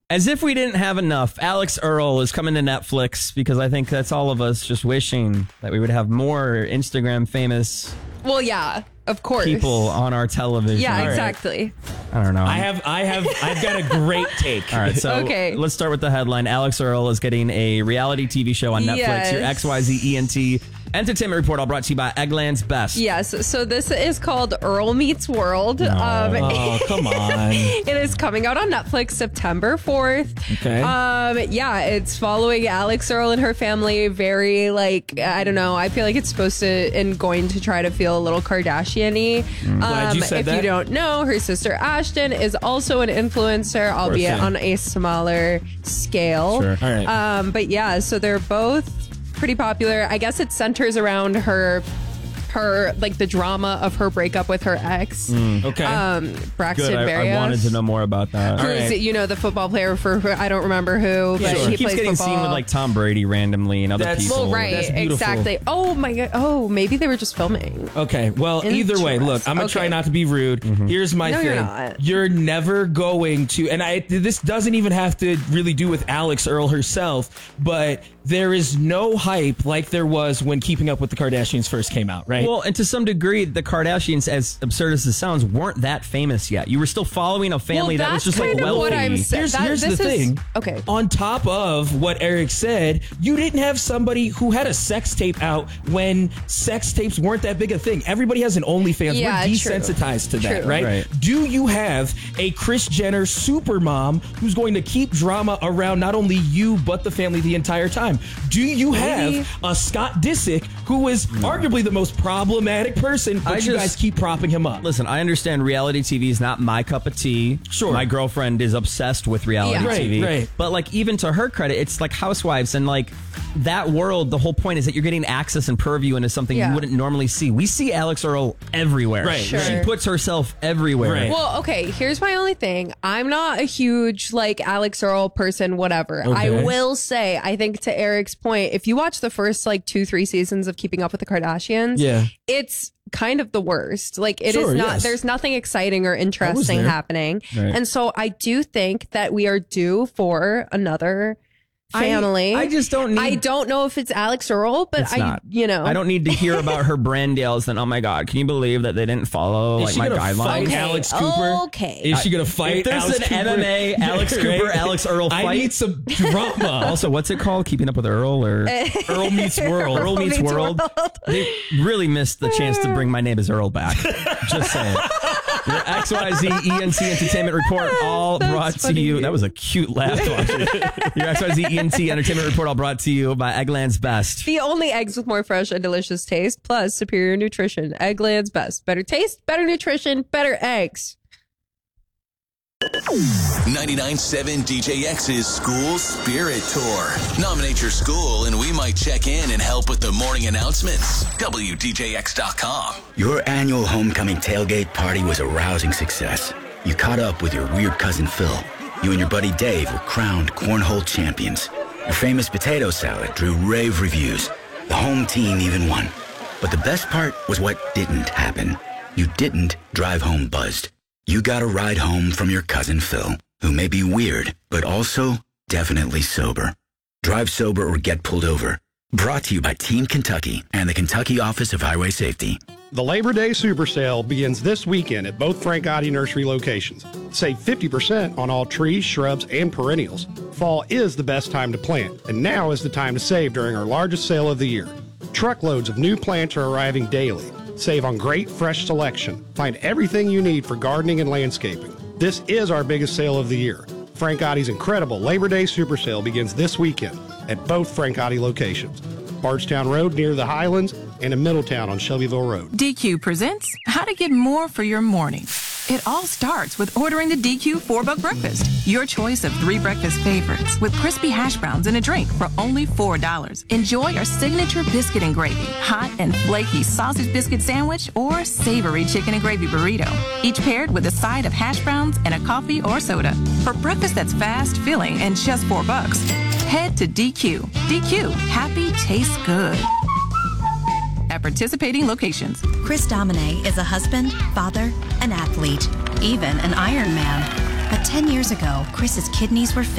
As if we didn't have enough, Alex Earl is coming to Netflix because I think that's all of us just wishing that we would have more Instagram famous Well, yeah, of course. people on our television. Yeah, All right. exactly. I don't know. I've got a great take. All right, so Okay. let's start with the headline. Alex Earl is getting a reality TV show on Netflix. Yes. Your XYZ ENT Entertainment Report, all brought to you by Eggland's Best. Yes, so this is called Earl Meets World. Oh, come on. It is coming out on Netflix September 4th. Okay. Yeah, it's following Alex Earl and her family. Very, like, I don't know. I feel like it's supposed to and going to try to feel a little Kardashian-y. Glad you said if that. you don't know, her sister Ashton is also an influencer, albeit yeah. on a smaller scale. Sure. All right. But yeah, so they're both pretty popular. I guess it centers around her like the drama of her breakup with her ex. Okay. Braxton Good. Berrios. I wanted to know more about that. Who's, right. you know, the football player for I don't remember who, but Sure. he Keeps plays getting football. seen with like Tom Brady randomly and other That's- people. Well, right, That's beautiful. exactly. Oh my god. Oh, maybe they were just filming. Okay, well, either way, look, I'm going to try Okay. not to be rude. Here's my No, thing. you're not. You're never going to, and this doesn't even have to really do with Alex Earl herself, but there is no hype like there was when Keeping Up with the Kardashians first came out, right? Well, and to some degree, the Kardashians, as absurd as it sounds, weren't that famous yet. You were still following a family that was that's just like kind of wealthy. what I'm saying. Here's the thing. Okay. On top of what Eric said, you didn't have somebody who had a sex tape out when sex tapes weren't that big a thing. Everybody has an OnlyFans. Yeah, We're true. desensitized to that, True. right? Right. Do you have a Kris Jenner supermom who's going to keep drama around not only you but the family the entire time? Do you have a Scott Disick who is arguably the most problematic person, but you guys keep propping him up? Listen, I understand reality TV is not my cup of tea. Sure. My girlfriend is obsessed with reality Yeah. Right, TV. right. But like, even to her credit, it's like Housewives and like that world, the whole point is that you're getting access and purview into something Yeah. you wouldn't normally see. We see Alex Earl everywhere. Right, Sure. She puts herself everywhere. Right. Well, okay, here's my only thing. I'm not a huge like Alex Earl person, whatever. I Okay. will say, I think to Eric's point, if you watch the first like 2-3 seasons of Keeping Up with the Kardashians, Yeah. it's kind of the worst. Like it Sure, is not, yes. there's nothing exciting or interesting there. happening. Right. And so I do think that we are due for another family. I just don't need. I don't know if it's Alex Earl, but It's not. I I don't need to hear about her brand deals. And oh my god, can you believe that they didn't follow Is like she my gonna guidelines? fight Okay, Alex Cooper? okay. Is she going to fight If there's Alex an Cooper? MMA Alex Cooper, Alex Earl I fight. need some drama. Also, what's it called? Keeping Up with Earl or Earl Meets World. Earl Meets World? They really missed the chance to bring My Name is Earl back. Just saying. Your XYZ ENT Entertainment Report, all brought to funny. you. That was a cute laugh. Your XYZ ENT Entertainment Report, all brought to you by Eggland's Best. The only eggs with more fresh and delicious taste, plus superior nutrition. Eggland's Best. Better taste, better nutrition, better eggs. 99.7 DJX's School Spirit Tour. Nominate your school and we might check in and help with the morning announcements. WDJX.com. Your annual homecoming tailgate party was a rousing success. You caught up with your weird cousin Phil. You and your buddy Dave were crowned cornhole champions. Your famous potato salad drew rave reviews. The home team even won. But the best part was what didn't happen. You didn't drive home buzzed. You got a ride home from your cousin Phil, who may be weird, but also definitely sober. Drive sober or get pulled over. Brought to you by Team Kentucky and the Kentucky Office of Highway Safety. The Labor Day Super Sale begins this weekend at both Frank Gotti Nursery locations. Save 50% on all trees, shrubs, and perennials. Fall is the best time to plant, and now is the time to save during our largest sale of the year. Truckloads of new plants are arriving daily. Save on great fresh selection. Find everything you need for gardening and landscaping. This is our biggest sale of the year. Frank Gotti's incredible Labor Day Super Sale begins this weekend at both Frank Gotti locations. Bardstown Road near the Highlands and in Middletown on Shelbyville Road. DQ presents how to get more for your morning. It all starts with ordering the DQ $4 breakfast. Your choice of 3 breakfast favorites with crispy hash browns and a drink for only $4. Enjoy our signature biscuit and gravy, hot and flaky sausage biscuit sandwich, or savory chicken and gravy burrito. Each paired with a side of hash browns and a coffee or soda. For breakfast that's fast, filling, and just $4, head to DQ. DQ, happy tastes good. At participating locations. Chris Domine is a husband, father, an athlete, even an Ironman. But 10 years ago, Chris's kidneys were